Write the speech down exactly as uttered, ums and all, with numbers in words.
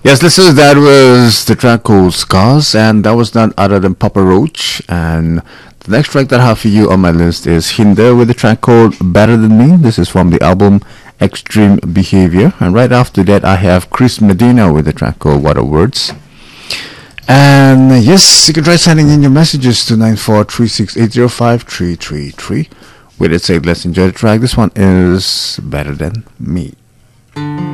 Yes, listeners, that was the track called Scars, and that was none other than Papa Roach. And the next track that I have for you on my list is Hinder with the track called Better Than Me. This is from the album Extreme Behavior. And right after that, I have Chris Medina with the track called What Are Words. And yes, you can try sending in your messages to nine four three six eight zero five three three three. With it said, let's enjoy the track. This one is Better Than Me.